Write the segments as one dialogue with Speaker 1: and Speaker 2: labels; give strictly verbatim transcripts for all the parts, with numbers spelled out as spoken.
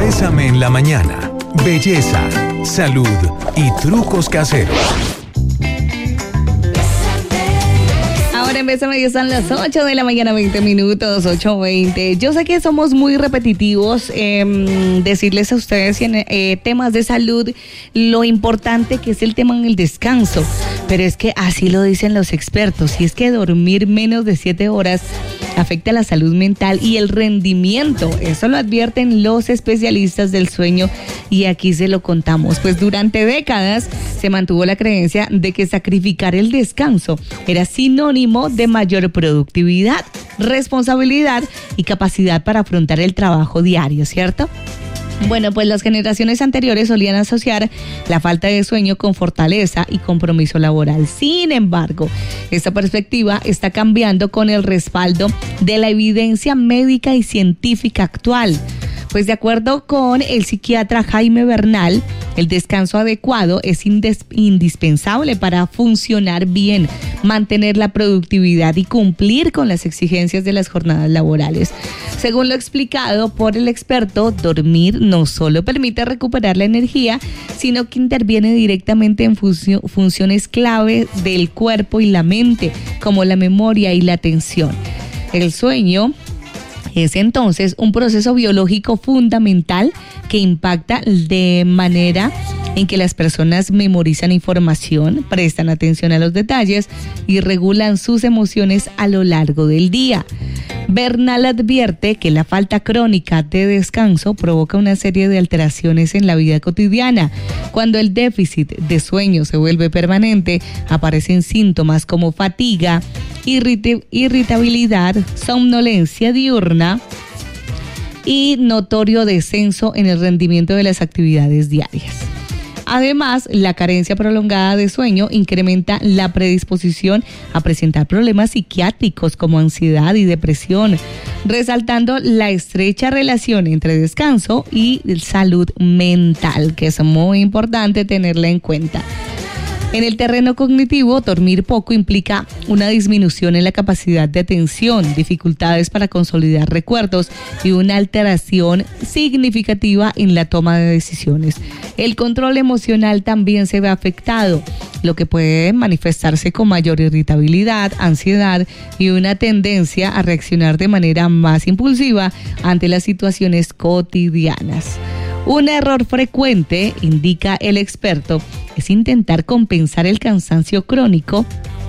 Speaker 1: Bésame en la mañana. Belleza, salud y trucos caseros.
Speaker 2: Ahora en Bésame ya son las ocho de la mañana, veinte minutos, ocho veinte. Yo sé que somos muy repetitivos eh, decirles a ustedes en eh, temas de salud lo importante que es el tema en el descanso, pero es que así lo dicen los expertos, y es que dormir menos de siete horas afecta la salud mental y el rendimiento. Eso lo advierten los especialistas del sueño y aquí se lo contamos. Pues durante décadas se mantuvo la creencia de que sacrificar el descanso era sinónimo de mayor productividad, responsabilidad y capacidad para afrontar el trabajo diario, ¿cierto? Bueno, pues las generaciones anteriores solían asociar la falta de sueño con fortaleza y compromiso laboral. Sin embargo, esta perspectiva está cambiando con el respaldo de la evidencia médica y científica actual. Pues de acuerdo con el psiquiatra Jaime Bernal, el descanso adecuado es indes- indispensable para funcionar bien, mantener la productividad y cumplir con las exigencias de las jornadas laborales. Según lo explicado por el experto, dormir no solo permite recuperar la energía, sino que interviene directamente en funcio- funciones clave del cuerpo y la mente, como la memoria y la atención. El sueño es entonces un proceso biológico fundamental que impacta de manera en que las personas memorizan información, prestan atención a los detalles y regulan sus emociones a lo largo del día. Bernal advierte que la falta crónica de descanso provoca una serie de alteraciones en la vida cotidiana. Cuando el déficit de sueño se vuelve permanente, aparecen síntomas como fatiga, irrit- irritabilidad, somnolencia diurna y notorio descenso en el rendimiento de las actividades diarias. Además, la carencia prolongada de sueño incrementa la predisposición a presentar problemas psiquiátricos como ansiedad y depresión, resaltando la estrecha relación entre descanso y salud mental, que es muy importante tenerla en cuenta. En el terreno cognitivo, dormir poco implica una disminución en la capacidad de atención, dificultades para consolidar recuerdos y una alteración significativa en la toma de decisiones. El control emocional también se ve afectado, lo que puede manifestarse con mayor irritabilidad, ansiedad y una tendencia a reaccionar de manera más impulsiva ante las situaciones cotidianas. Un error frecuente, indica el experto, es intentar compensar el cansancio crónico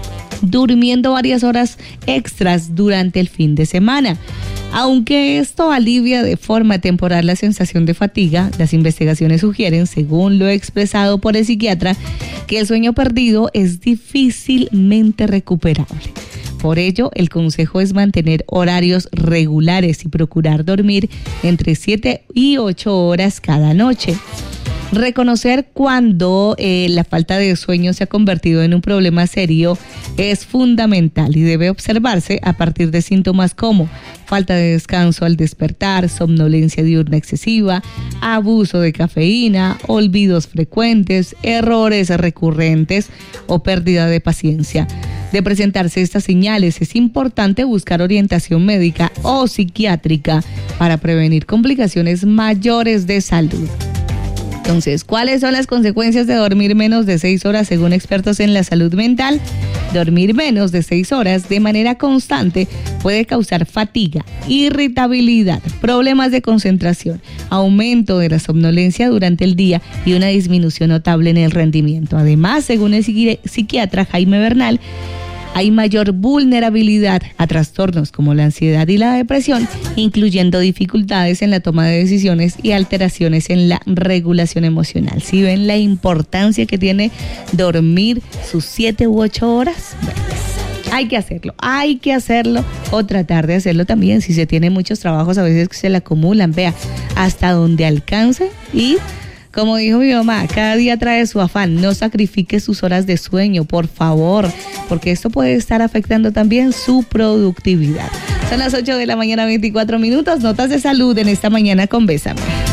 Speaker 2: durmiendo varias horas extras durante el fin de semana. Aunque esto alivia de forma temporal la sensación de fatiga, las investigaciones sugieren, según lo expresado por el psiquiatra, que el sueño perdido es difícilmente recuperable. Por ello, el consejo es mantener horarios regulares y procurar dormir entre siete y ocho horas cada noche. Reconocer cuando eh, la falta de sueño se ha convertido en un problema serio es fundamental y debe observarse a partir de síntomas como falta de descanso al despertar, somnolencia diurna excesiva, abuso de cafeína, olvidos frecuentes, errores recurrentes o pérdida de paciencia. De presentarse estas señales, es importante buscar orientación médica o psiquiátrica para prevenir complicaciones mayores de salud. Entonces, ¿cuáles son las consecuencias de dormir menos de seis horas según expertos en la salud mental? Dormir menos de seis horas de manera constante puede causar fatiga, irritabilidad, problemas de concentración, aumento de la somnolencia durante el día y una disminución notable en el rendimiento. Además, según el psiqui- psiquiatra Jaime Bernal, hay mayor vulnerabilidad a trastornos como la ansiedad y la depresión, incluyendo dificultades en la toma de decisiones y alteraciones en la regulación emocional. ¿Sí ven la importancia que tiene dormir sus siete u ocho horas? Bueno, hay que hacerlo, hay que hacerlo o tratar de hacerlo también. Si se tiene muchos trabajos, a veces se le acumulan, vea, hasta donde alcance y... Como dijo mi mamá, cada día trae su afán, no sacrifique sus horas de sueño, por favor, porque esto puede estar afectando también su productividad. Son las ocho de la mañana, veinticuatro minutos, notas de salud en esta mañana con Bésame.